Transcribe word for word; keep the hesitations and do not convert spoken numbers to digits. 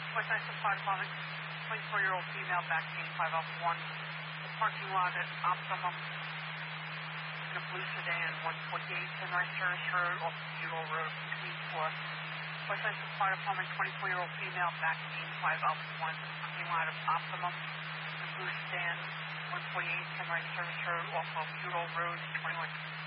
Westside Supply Department, twenty-four-year-old female, back page five Alpha one. The parking lot at Optimum in a blue sedan, one forty-eight Sunrise Service Road, off Buell Road, between four. Westside Supply Department, twenty-four-year-old female, back page five Alpha one. Parking lot at Optimum in a blue sedan, one forty-eight Sunrise Service Road, off of Buell Road, twenty-one.